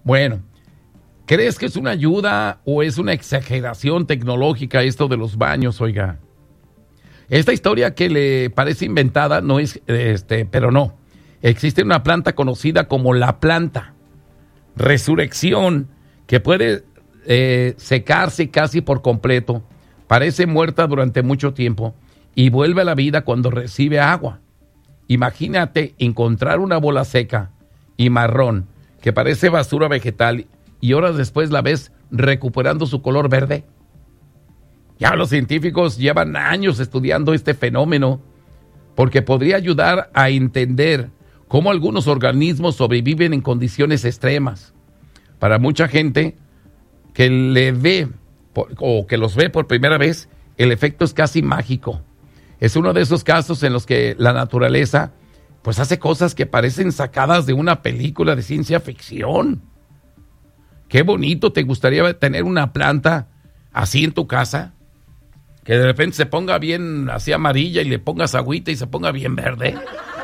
Bueno, ¿crees que es una ayuda o es una exageración tecnológica esto de los baños, oiga? Esta historia que le parece inventada no es, pero no. Existe una planta conocida como la planta resurrección que puede secarse casi por completo, parece muerta durante mucho tiempo y vuelve a la vida cuando recibe agua. Imagínate encontrar una bola seca y marrón que parece basura vegetal y horas después la ves recuperando su color verde. Ya los científicos llevan años estudiando este fenómeno porque podría ayudar a entender cómo algunos organismos sobreviven en condiciones extremas. Para mucha gente que le ve o que los ve por primera vez, el efecto es casi mágico. Es uno de esos casos en los que la naturaleza pues hace cosas que parecen sacadas de una película de ciencia ficción. Qué bonito, ¿te gustaría tener una planta así en tu casa? Que de repente se ponga bien así amarilla y le pongas agüita y se ponga bien verde.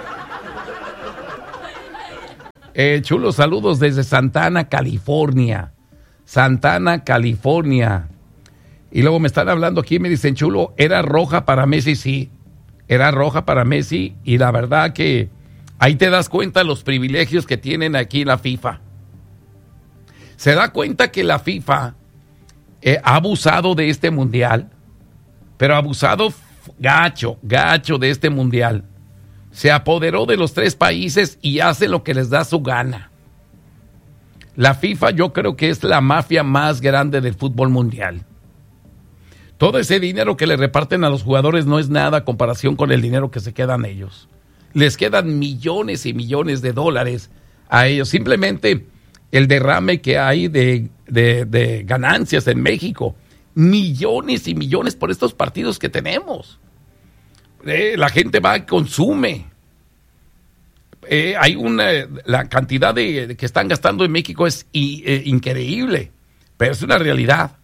Chulo, saludos desde Santana, California. Santana, California. Y luego me están hablando aquí, me dicen, Chulo, era roja para Messi, sí. Era roja para Messi y la verdad que ahí te das cuenta de los privilegios que tienen aquí en la FIFA. Se da cuenta que la FIFA ha abusado de este mundial, pero abusado gacho de este mundial. Se apoderó de los 3 países y hace lo que les da su gana. La FIFA yo creo que es la mafia más grande del fútbol mundial. Todo ese dinero que le reparten a los jugadores no es nada a comparación con el dinero que se quedan ellos. Les quedan millones y millones de dólares a ellos. Simplemente el derrame que hay de ganancias en México. Millones y millones por estos partidos que tenemos. La gente va y consume. La cantidad que están gastando en México es increíble, pero es una realidad.